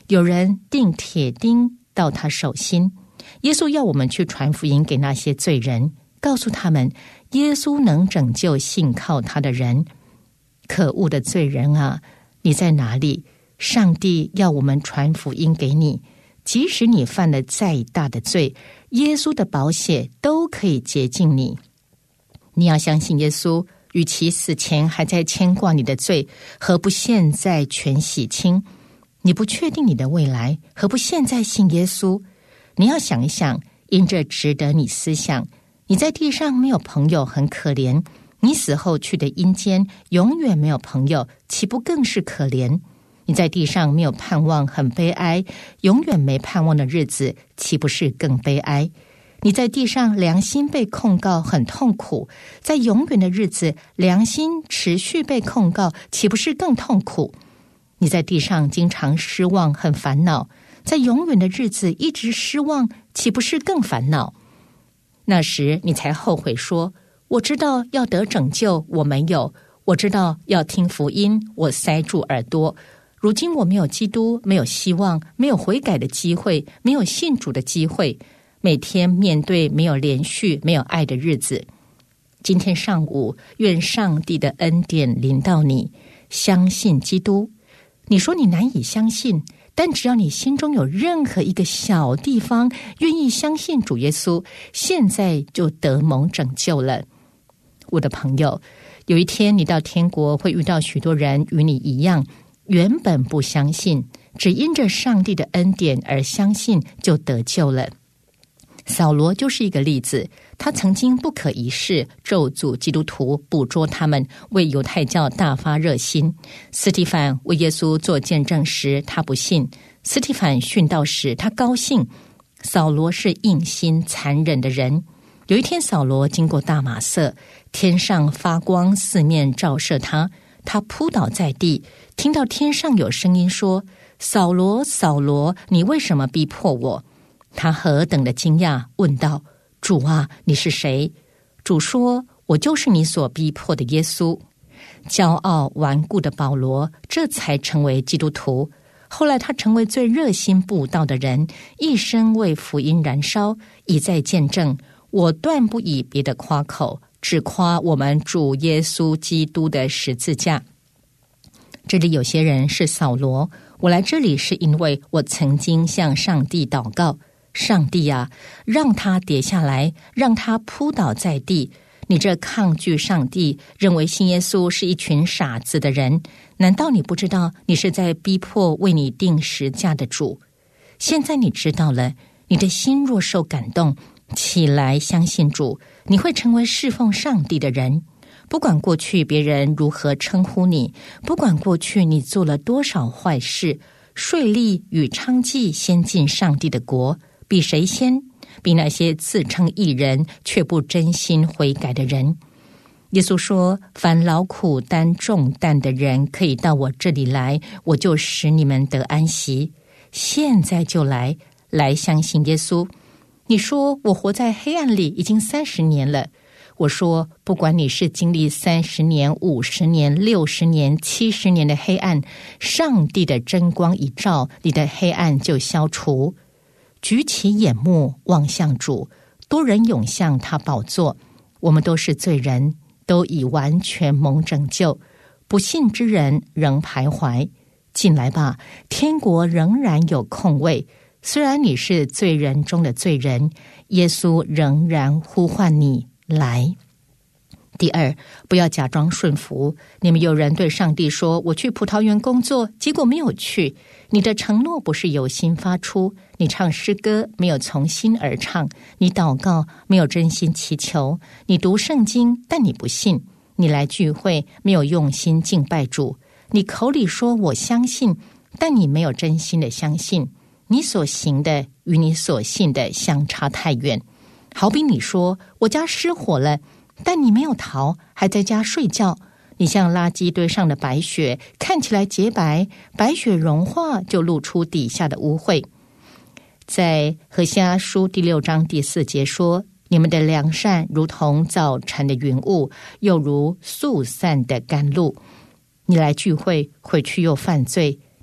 有人钉铁钉到他手心。耶稣要我们去传福音给那些罪人，告诉他们耶稣能拯救信靠他的人。可恶的罪人啊，你在哪里？上帝要我们传福音给你，即使你犯了再大的罪，耶稣的宝血都可以洁净你。你要相信耶稣，与其死前还在牵挂你的罪，何不现在全洗清？你不确定你的未来，何不现在信耶稣？你要想一想，因这值得你思想。你在地上没有朋友很可怜，你死后去的阴间永远没有朋友，岂不更是可怜？你在地上没有盼望很悲哀，永远没盼望的日子，岂不是更悲哀？你在地上良心被控告很痛苦，在永远的日子良心持续被控告，岂不是更痛苦？你在地上经常失望很烦恼，在永远的日子一直失望，岂不是更烦恼？那时你才后悔说，我知道要得拯救我没有，我知道要听福音我塞住耳朵。如今我没有基督，没有希望，没有悔改的机会，没有信主的机会，每天面对没有连续没有爱的日子。今天上午，愿上帝的恩典临到你，相信基督。你说你难以相信，但只要你心中有任何一个小地方愿意相信主耶稣，现在就得蒙拯救了。我的朋友，有一天你到天国会遇到许多人与你一样，原本不相信，只因着上帝的恩典而相信，就得救了。扫罗就是一个例子，他曾经不可一世咒诅基督徒，捕捉他们，为犹太教大发热心。司提反为耶稣做见证时，他不信；司提反殉道时，他高兴。扫罗是硬心残忍的人。有一天，扫罗经过大马色，天上发光，四面照射他，他扑倒在地，听到天上有声音说：扫罗，扫罗，你为什么逼迫我？他何等的惊讶，问道：主啊，你是谁？主说：我就是你所逼迫的耶稣。骄傲顽固的保罗这才成为基督徒。后来他成为最热心布道的人，一生为福音燃烧，一再见证：我断不以别的夸口，只夸我们主耶稣基督的十字架。这里有些人是扫罗，我来这里是因为我曾经向上帝祷告，上帝啊，让他跌下来，让他扑倒在地。你这抗拒上帝，认为信耶稣是一群傻子的人，难道你不知道你是在逼迫为你钉十架的主？现在你知道了，你的心若受感动，起来相信主，你会成为侍奉上帝的人。不管过去别人如何称呼你，不管过去你做了多少坏事，税吏与娼妓先进上帝的国，比谁先？比那些自称义人却不真心悔改的人。耶稣说：凡劳苦担重担的人可以到我这里来，我就使你们得安息。现在就来相信耶稣。你说我活在黑暗里已经30年了，我说不管你是经历30年、50年、60年、70年的黑暗，上帝的真光一照，你的黑暗就消除。举起眼目望向主，多人涌向他宝座。我们都是罪人，都已完全蒙拯救，不信之人仍徘徊。进来吧，天国仍然有空位。虽然你是罪人中的罪人，耶稣仍然呼唤你来。第二，不要假装顺服。你们有人对上帝说：我去葡萄园工作，结果没有去。你的承诺不是由心发出，你唱诗歌没有从心而唱，你祷告没有真心祈求，你读圣经但你不信，你来聚会没有用心敬拜主，你口里说我相信，但你没有真心的相信，你所行的与你所信的相差太远。好比你说我家失火了，但你没有逃，还在家睡觉。你像垃圾堆上的白雪，看起来洁白，白雪融化就露出底下的污秽。在何西阿书第6章第4节说：你们的良善如同早晨的云雾，又如速散的甘露。你来聚会，回去又犯罪，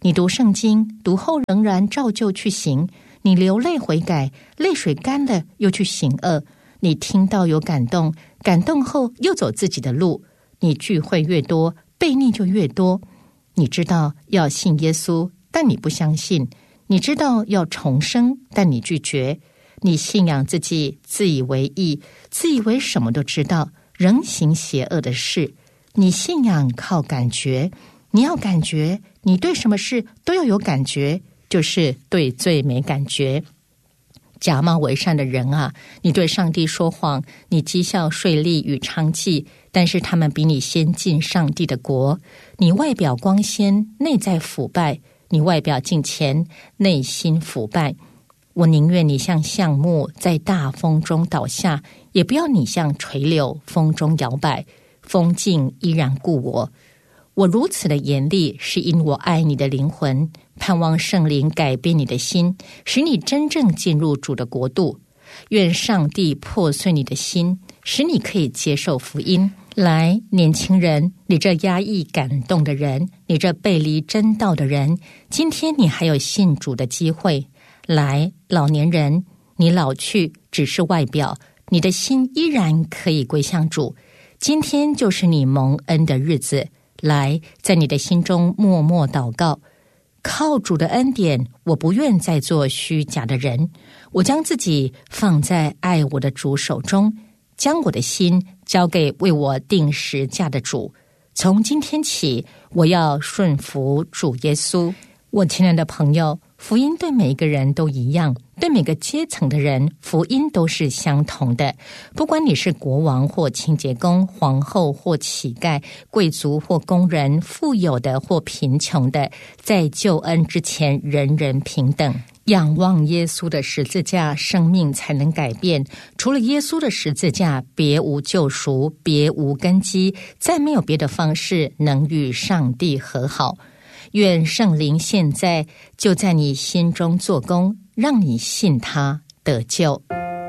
你读圣经，读后仍然照旧去行；你流泪悔改，泪水干了又去行恶；你听到有感动，感动后又走自己的路。你聚会越多，悖逆就越多。你知道要信耶稣，但你不相信；你知道要重生，但你拒绝。你信仰自己，自以为义，自以为什么都知道，仍行邪恶的事。你信仰靠感觉，你要感觉，你对什么事都要有感觉，就是对罪没感觉。假冒为善的人啊，你对上帝说谎，你讥笑税吏与娼妓，但是他们比你先进上帝的国。你外表光鲜，内在腐败；你外表敬虔，内心腐败。我宁愿你像橡木在大风中倒下，也不要你像垂柳风中摇摆，风静依然故我。我如此的严厉，是因我爱你的灵魂，盼望圣灵改变你的心，使你真正进入主的国度。愿上帝破碎你的心，使你可以接受福音。来，年轻人，你这压抑感动的人，你这背离真道的人，今天你还有信主的机会。来，老年人，你老去只是外表，你的心依然可以归向主。今天就是你蒙恩的日子。来，在你的心中默默祷告，靠主的恩典，我不愿再做虚假的人。我将自己放在爱我的主手中，将我的心交给为我定十架的主。从今天起，我要顺服主耶稣。我亲爱的朋友，福音对每一个人都一样，对每个阶层的人，福音都是相同的。不管你是国王或清洁工，皇后或乞丐，贵族或工人，富有的或贫穷的，在救恩之前，人人平等。仰望耶稣的十字架，生命才能改变。除了耶稣的十字架，别无救赎，别无根基，再没有别的方式能与上帝和好。愿圣灵现在就在你心中做工，让你信他得救。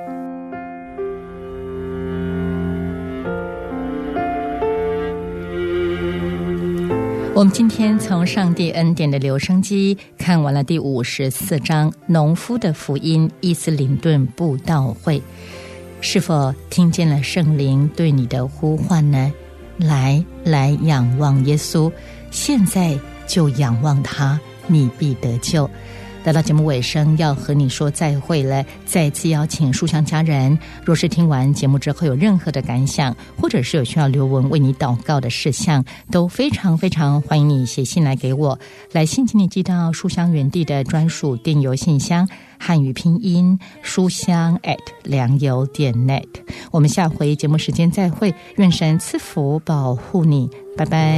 我们今天从上帝恩典的留声机看完了第54章农夫的福音伊斯林顿布道会，是否听见了圣灵对你的呼唤呢？来仰望耶稣，现在就仰望他，你必得救。来到节目尾声，要和你说再会了。再次邀请书香家人，若是听完节目之后有任何的感想，或者是有需要留文为你祷告的事项，都非常非常欢迎你写信来给我。来信请你寄到书香园地的专属电邮信箱，汉语拼音书香良友.net。我们下回节目时间再会，愿神赐福保护你，拜拜。